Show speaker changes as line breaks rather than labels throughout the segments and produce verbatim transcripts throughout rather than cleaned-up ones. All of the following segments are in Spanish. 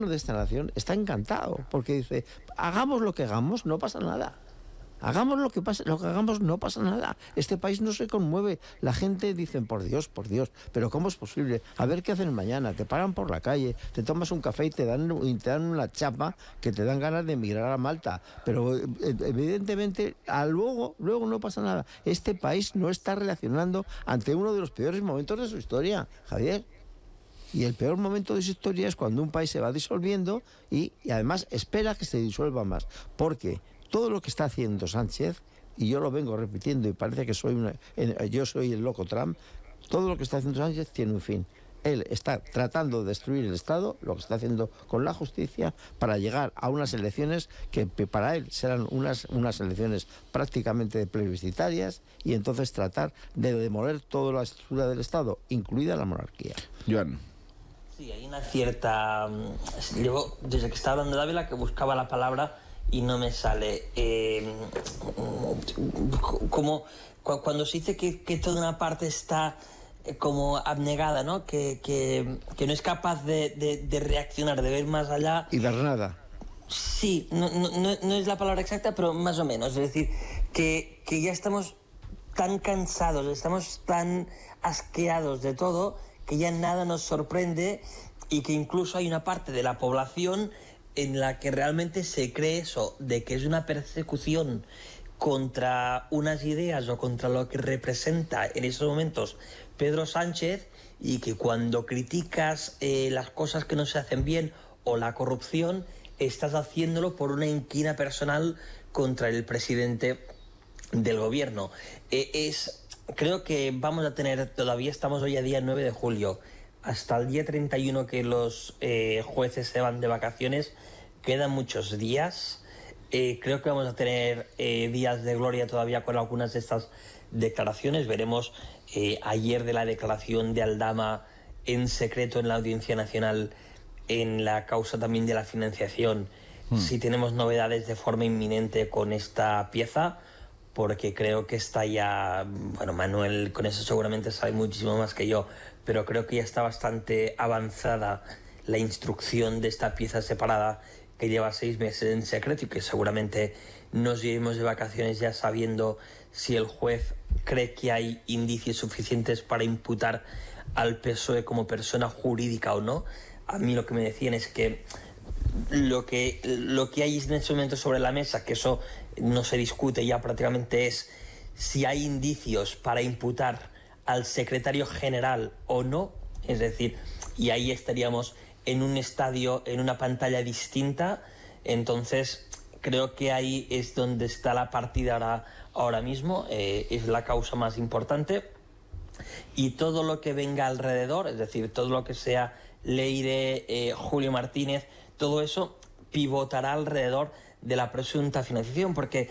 de esta nación está encantado, porque dice, hagamos lo que hagamos, no pasa nada. Hagamos lo que pase, lo que hagamos, no pasa nada. Este país no se conmueve. La gente dice, por Dios, por Dios, pero ¿cómo es posible? A ver qué hacen mañana. Te paran por la calle, te tomas un café y te dan, y te dan una chapa que te dan ganas de emigrar a Malta. Pero evidentemente, a luego, luego no pasa nada. Este país no está reaccionando ante uno de los peores momentos de su historia, Javier. Y el peor momento de su historia es cuando un país se va disolviendo y, y además espera que se disuelva más. Porque todo lo que está haciendo Sánchez, y yo lo vengo repitiendo y parece que soy una, yo soy el loco Trump, todo lo que está haciendo Sánchez tiene un fin. Él está tratando de destruir el Estado, lo que está haciendo con la justicia, para llegar a unas elecciones que para él serán unas, unas elecciones prácticamente plebiscitarias, y entonces tratar de demoler toda la estructura del Estado, incluida la monarquía.
Joan.
Sí, hay una cierta... Llevo, desde que estaba hablando de Dávila, que buscaba la palabra y no me sale. Eh, como cuando se dice que, que toda una parte está como abnegada, ¿no? Que, que, que no es capaz de, de, de reaccionar, de ver más allá.
Y ver nada.
Sí, no, no, no es la palabra exacta, pero más o menos. Es decir, que, que ya estamos tan cansados, estamos tan asqueados de todo, que ya nada nos sorprende, y que incluso hay una parte de la población en la que realmente se cree eso, de que es una persecución contra unas ideas o contra lo que representa en esos momentos Pedro Sánchez, y que cuando criticas eh, las cosas que no se hacen bien o la corrupción, estás haciéndolo por una inquina personal contra el presidente del gobierno. Eh, es, creo que vamos a tener, todavía estamos hoy a día nueve de julio, hasta el día treinta y uno que los eh, jueces se van de vacaciones, quedan muchos días. Eh, creo que vamos a tener eh, días de gloria todavía con algunas de estas declaraciones. Veremos eh, ayer de la declaración de Aldama en secreto en la Audiencia Nacional en la causa también de la financiación, mm. si tenemos novedades de forma inminente con esta pieza, porque creo que está ya, bueno, Manuel con eso seguramente sabe muchísimo más que yo, pero creo que ya está bastante avanzada la instrucción de esta pieza separada que lleva seis meses en secreto, y que seguramente nos iremos de vacaciones ya sabiendo si el juez cree que hay indicios suficientes para imputar al P S O E como persona jurídica o no. A mí lo que me decían es que lo que, lo que hay en ese momento sobre la mesa, que eso no se discute ya prácticamente, es si hay indicios para imputar al secretario general o no. Es decir, y ahí estaríamos en un estadio, en una pantalla distinta. Entonces creo que ahí es donde está la partida ahora, ahora mismo, eh, es la causa más importante, y todo lo que venga alrededor, es decir, todo lo que sea Leire, eh, Julio Martínez, todo eso pivotará alrededor de la presunta financiación, porque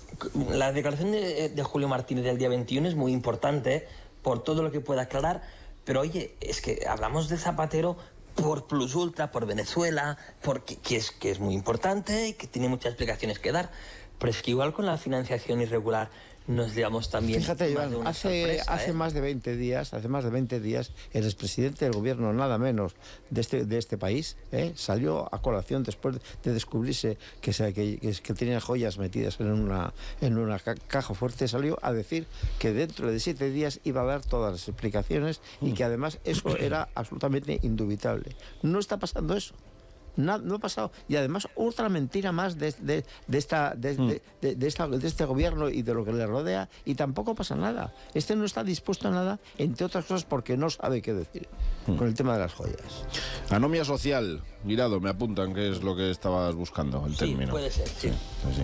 la declaración de, de Julio Martínez del día veintiuno es muy importante por todo lo que pueda aclarar, pero oye, es que hablamos de Zapatero por Plus Ultra, por Venezuela, porque, que, es, que es muy importante y que tiene muchas explicaciones que dar, pero es que igual con la financiación irregular nos llevamos también.
Fíjate, Iván, hace, sorpresa, hace ¿eh? más de veinte días, hace más de veinte días, el expresidente del gobierno, nada menos, de este, de este país, ¿eh? salió a colación después de descubrirse que, se, que, que, que tenía joyas metidas en una, en una ca caja fuerte, salió a decir que dentro de siete días iba a dar todas las explicaciones, y que además eso era absolutamente indubitable. No está pasando eso. No, no ha pasado. Y además otra mentira más de, de, de, esta, de, de, de, de, esta, de este gobierno y de lo que le rodea, y tampoco pasa nada. Este no está dispuesto a nada, entre otras cosas porque no sabe qué decir mm. con el tema de las joyas.
Anomia social, Guirado, me apuntan que es lo que estabas buscando, el
sí,
término.
Puede ser, sí.
Sí, sí.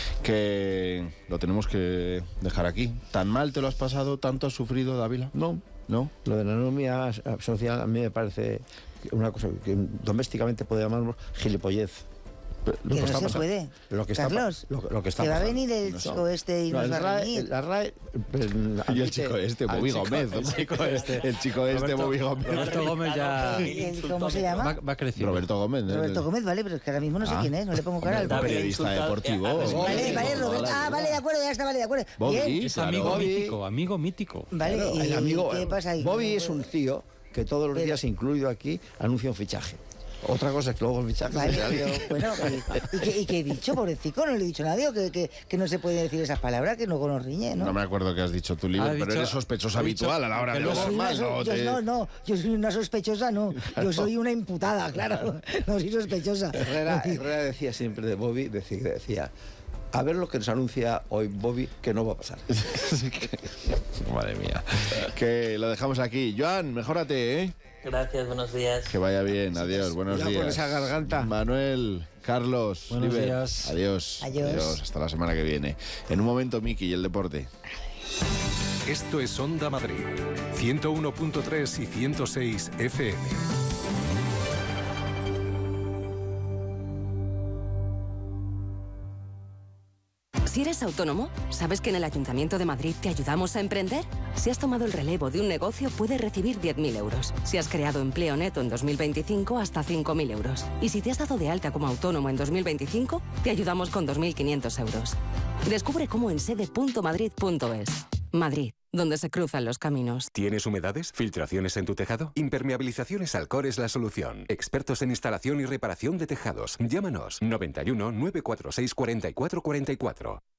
Que lo tenemos que dejar aquí. ¿Tan mal te lo has pasado? ¿Tanto has sufrido, Dávila?
No.
¿No?
Lo de la anomia social a mí me parece una cosa que domésticamente puede llamarnos gilipollez.
Lo que, que no se puede.
Lo que
Carlos,
está, lo, lo que, está
que va a
pasando.
venir el no, chico este y
no,
nos va a reñir.
La RAE,
y el chico este, Bobby Gómez. El chico este, el chico este, Bobby Gómez.
Roberto Gómez ya...
¿Cómo se llama?
Va, va creciendo.
Roberto Gómez. ¿no?
Roberto Gómez, vale, pero es que ahora mismo no sé ah. quién es, no le pongo cara al
pobre. Periodista deportivo.
Vale, vale, Roberto. Ah, vale, de acuerdo, ya está, vale, de acuerdo.
Bobby,
es amigo mítico, amigo mítico.
Vale, ¿y qué pasa ahí?
Bobby es un tío que todos los días, incluido aquí, anuncia un fichaje. Otra cosa es que luego el fichaje
Vale,
sea
pero
alguien.
bueno, ¿y, y, qué, ¿y qué he dicho, pobrecito? No le he dicho a nadie, o que, que, que no se puede decir esas palabras, que luego nos riñe, ¿no?
No me acuerdo qué has dicho tú, Liber,
Ha
pero
dicho-
eres sospechosa
ha dicho
habitual a la hora
que
de
luego-
lo
Soy una
normal,
so-
¿no?
yo,
Te-
no, no, yo soy una sospechosa, no. Yo soy una imputada, claro. No soy sospechosa.
Herrera, Herrera decía siempre de Bobby, decía, decía, a ver lo que nos anuncia hoy Bobby, que no va a pasar.
Madre mía. Que lo dejamos aquí. Joan, mejórate, ¿eh?
Gracias, buenos días.
Que vaya bien. Adiós, buenos
Cuidado
días.
con esa garganta.
Manuel, Carlos,
Buenos
Liber,
días.
Adiós.
Adiós.
Hasta la semana que viene. En un momento, Miki y el deporte.
Esto es Onda Madrid, ciento uno punto tres y ciento seis F M.
Si eres autónomo, ¿sabes que en el Ayuntamiento de Madrid te ayudamos a emprender? Si has tomado el relevo de un negocio, puedes recibir diez mil euros. Si has creado empleo neto en dos mil veinticinco, hasta cinco mil euros. Y si te has dado de alta como autónomo en dos mil veinticinco, te ayudamos con dos mil quinientos euros. Descubre cómo en sede punto madrid punto es. Madrid, donde se cruzan los caminos.
¿Tienes humedades? ¿Filtraciones en tu tejado? Impermeabilizaciones Alcor es la solución. Expertos en instalación y reparación de tejados. Llámanos noventa y uno, nueve cuatro seis, cuarenta y cuatro cuarenta y cuatro.